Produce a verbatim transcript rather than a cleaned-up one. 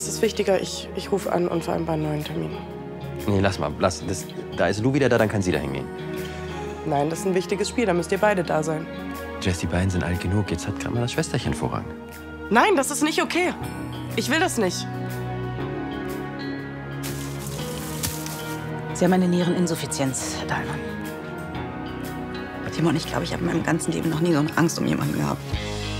Es ist wichtiger, ich, ich rufe an und vereinbare einen neuen Termin. Nee, lass mal. Lass, das, da ist Lou wieder da, dann kann sie da hingehen. Nein, das ist ein wichtiges Spiel, da müsst ihr beide da sein. Jess, die beiden sind alt genug. Jetzt hat gerade mal das Schwesterchen Vorrang. Nein, das ist nicht okay. Ich will das nicht. Sie haben eine Niereninsuffizienz, Herr Dahlmann. Timo und ich glaube, ich habe in meinem ganzen Leben noch nie so eine Angst um jemanden gehabt.